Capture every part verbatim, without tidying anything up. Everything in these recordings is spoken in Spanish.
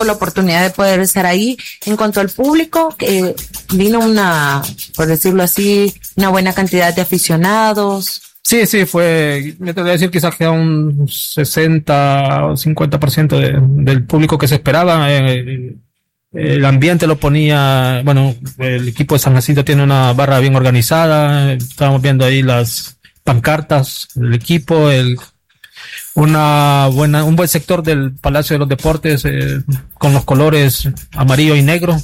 la oportunidad de poder estar ahí. En cuanto al público, eh, vino una, por decirlo así, una buena cantidad de aficionados. Sí, sí, fue, me te voy a decir quizás que un sesenta o cincuenta por ciento de, del público que se esperaba. Eh, el ambiente lo ponía, bueno, el equipo de San Jacinto tiene una barra bien organizada, estábamos viendo ahí las pancartas del equipo, el una buena, un buen sector del Palacio de los Deportes, eh, con los colores amarillo y negro,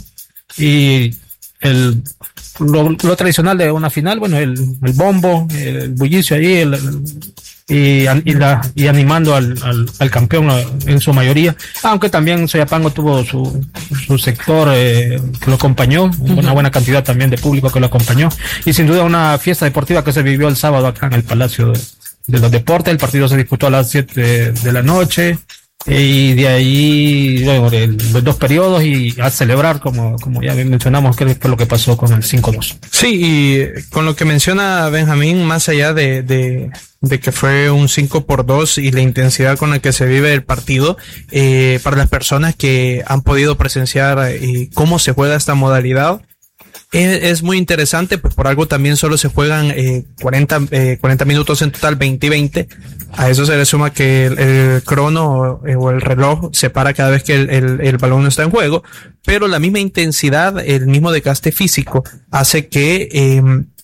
y el lo, lo tradicional de una final, bueno, el, el bombo, el bullicio allí, el, el, y, y, la, y animando al, al, al campeón en su mayoría, aunque también Soyapango tuvo su, su sector eh, que lo acompañó, uh-huh. Una buena cantidad también de público que lo acompañó, y sin duda una fiesta deportiva que se vivió el sábado acá en el Palacio de, de los Deportes. El partido se disputó a las siete de la noche, y de ahí, bueno, el, los dos periodos, y a celebrar, como, como ya mencionamos, que fue lo que pasó con el cinco dos. Sí, y con lo que menciona Benjamín, más allá de, de, de que fue un cinco por dos y la intensidad con la que se vive el partido, eh, para las personas que han podido presenciar eh, cómo se juega esta modalidad, Es, es muy interesante, pues por algo también solo se juegan eh, cuarenta, eh, cuarenta minutos en total, veinte y veinte. A eso se le suma que el, el crono eh, o el reloj se para cada vez que el, el, el balón no está en juego, pero la misma intensidad, el mismo desgaste físico hace que eh,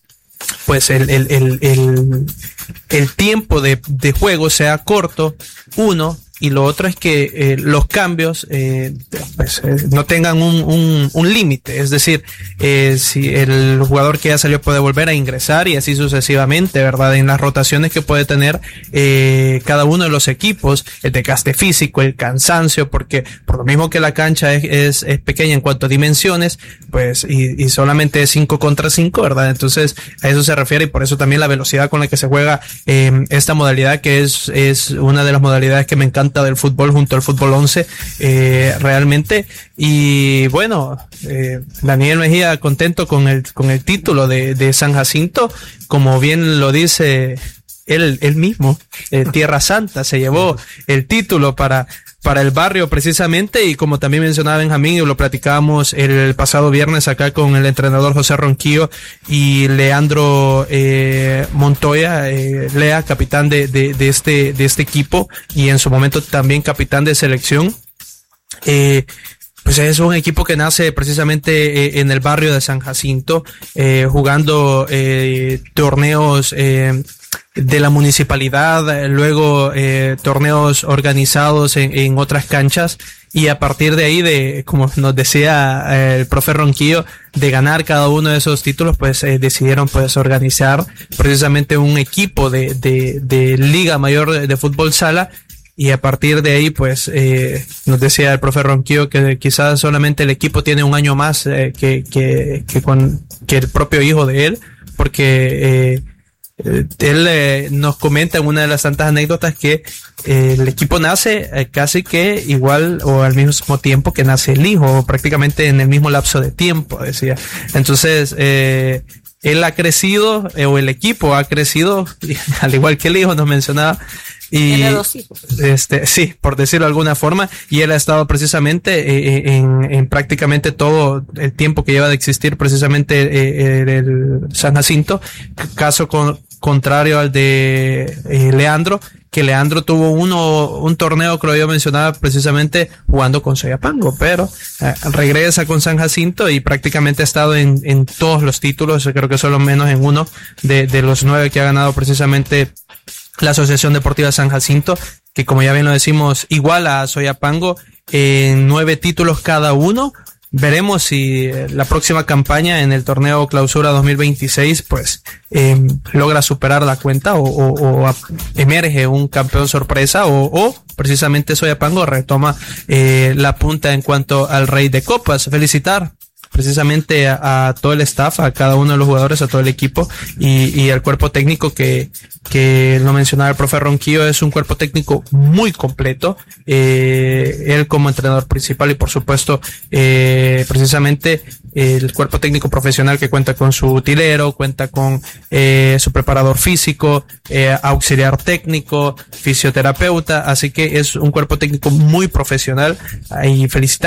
pues el, el, el, el, el tiempo de, de juego sea corto, uno. Y lo otro es que eh, los cambios eh, pues, eh, no tengan un, un, un límite. Es decir, eh, si el jugador que ya salió puede volver a ingresar y así sucesivamente, ¿verdad? En las rotaciones que puede tener eh, cada uno de los equipos, el desgaste físico, el cansancio, porque por lo mismo que la cancha es, es, es pequeña en cuanto a dimensiones, pues y, y solamente es cinco contra cinco, ¿verdad? Entonces a eso se refiere, y por eso también la velocidad con la que se juega eh, esta modalidad, que es, es una de las modalidades que me encanta del fútbol junto al fútbol once, eh, realmente. Y bueno, eh, Daniel Mejía contento con el con el título de, de San Jacinto, como bien lo dice él, él mismo, eh, Tierra Santa se llevó el título para para el barrio precisamente, y como también mencionaba Benjamín, y lo platicábamos el pasado viernes acá con el entrenador José Ronquillo y Leandro eh, Montoya, eh, Lea, capitán de, de, de este de este equipo, y en su momento también capitán de selección. Eh, Pues es un equipo que nace precisamente eh, en el barrio de San Jacinto, eh, jugando eh, torneos eh, de la municipalidad, luego eh, torneos organizados en, en otras canchas, y a partir de ahí, de como nos decía eh, el profe Ronquillo, de ganar cada uno de esos títulos, pues eh, decidieron pues organizar precisamente un equipo de, de, de Liga Mayor de, de Fútbol Sala. Y a partir de ahí, pues, eh, nos decía el profe Ronquillo que quizás solamente el equipo tiene un año más eh, que, que, que con, que el propio hijo de él, porque, eh, él eh, nos comenta en una de las tantas anécdotas que eh, el equipo nace eh, casi que igual o al mismo tiempo que nace el hijo, prácticamente en el mismo lapso de tiempo, decía. Entonces, eh, él ha crecido, eh, o el equipo ha crecido, al igual que el hijo, nos mencionaba. Y tiene dos hijos. Este, sí, por decirlo de alguna forma, y él ha estado precisamente eh, en, en prácticamente todo el tiempo que lleva de existir precisamente eh, el San Jacinto, caso con, contrario al de eh, Leandro, que Leandro tuvo uno, un torneo, creo yo mencionaba precisamente jugando con Soyapango, pero eh, regresa con San Jacinto y prácticamente ha estado en, en todos los títulos, creo que solo menos en uno de, de los nueve que ha ganado precisamente la Asociación Deportiva San Jacinto, que como ya bien lo decimos, iguala a Soyapango en nueve títulos cada uno. Veremos si la próxima campaña en el torneo Clausura dos mil veintiséis pues eh, logra superar la cuenta o, o, o emerge un campeón sorpresa, o, o precisamente Soyapango retoma eh, la punta en cuanto al Rey de Copas. Felicitar precisamente a, a todo el staff, a cada uno de los jugadores, a todo el equipo y, y al cuerpo técnico que, que lo mencionaba el profe Ronquillo, es un cuerpo técnico muy completo, eh, él como entrenador principal y por supuesto eh, precisamente el cuerpo técnico profesional que cuenta con su utilero, cuenta con eh, su preparador físico, eh, auxiliar técnico, fisioterapeuta, así que es un cuerpo técnico muy profesional y felicitar